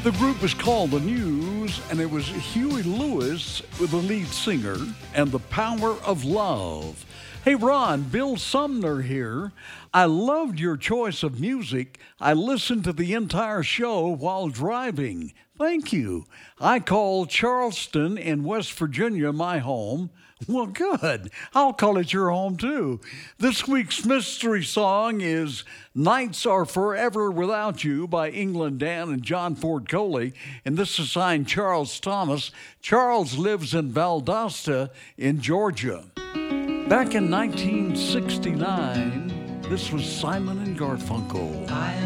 The group was called The News, and it was Huey Lewis with the lead singer and The Power of Love. Hey, Ron, Bill Sumner here. I loved your choice of music. I listened to the entire show while driving. Thank you. I call Charleston in West Virginia my home. Well, good. I'll call it your home, too. This week's mystery song is Nights Are Forever Without You by England Dan and John Ford Coley. And this is signed Charles Thomas. Charles lives in Valdosta in Georgia. Back in 1969, this was Simon and Garfunkel.